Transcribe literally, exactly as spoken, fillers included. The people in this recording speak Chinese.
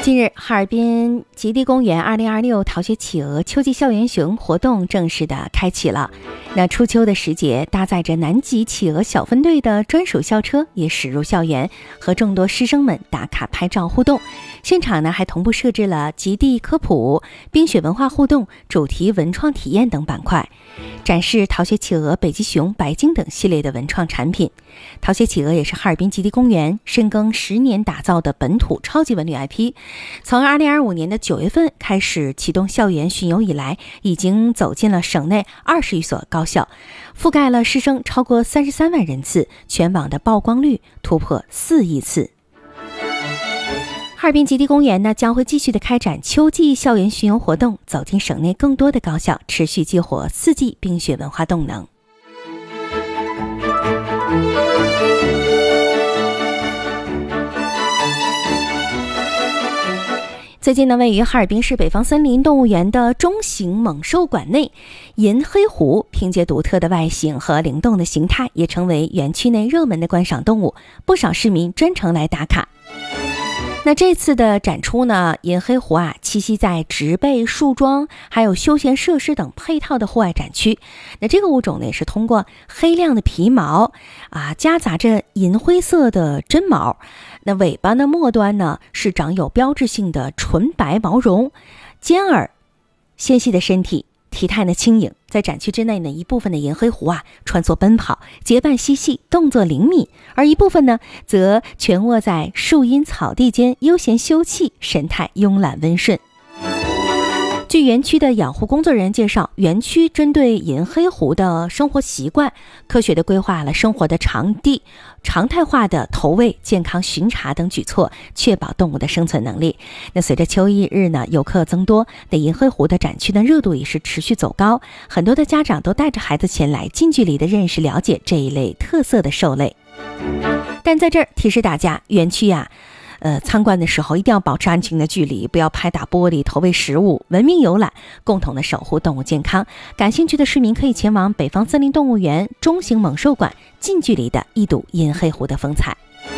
近日，哈尔滨极地公园二零二六逃学企鹅秋季校园熊活动正式的开启了。那初秋的时节，搭载着南极企鹅小分队的专属校车也驶入校园，和众多师生们打卡拍照互动。现场呢还同步设置了极地科普、冰雪文化互动、主题文创体验等板块，展示逃学企鹅、北极熊、白鲸等系列的文创产品。逃学企鹅也是哈尔滨极地公园深耕十年打造的本土超级文旅 I P。从二零二五年的九月份开始启动校园巡游以来，已经走进了省内二十余所高校，覆盖了师生超过三十三万人次，全网的曝光率突破四亿次。哈尔滨极地公园呢将会继续的开展秋季校园巡游活动，走进省内更多的高校，持续激活四季冰雪文化动能。最近呢，位于哈尔滨市北方森林动物园的中型猛兽馆内，银黑狐凭借独特的外形和灵动的形态，也成为园区内热门的观赏动物，不少市民专程来打卡。那这次的展出呢，银黑狐啊栖息在植被、树桩还有休闲设施等配套的户外展区。那这个物种呢，也是通过黑亮的皮毛啊，夹杂着银灰色的真毛。那尾巴的末端呢，是长有标志性的纯白毛绒，尖耳纤细的身体，体态呢轻盈。在展区之内呢，一部分的银黑狐啊穿梭奔跑，结伴嬉戏，动作灵敏；而一部分呢，则蜷卧在树荫草地间，悠闲休憩，神态慵懒温顺。据园区的养护工作人员介绍，园区针对银黑狐的生活习惯，科学地规划了生活的场地，常态化的投喂、健康巡查等举措，确保动物的生存能力。那随着秋意日呢，游客增多，那银黑狐的展区的热度也是持续走高，很多的家长都带着孩子前来，近距离的认识了解这一类特色的兽类。但在这儿提示大家，园区呀、啊。呃，参观的时候一定要保持安全的距离，不要拍打玻璃、投喂食物，文明游览，共同的守护动物健康。感兴趣的市民可以前往北方森林动物园中型猛兽馆，近距离的一睹银黑狐的风采。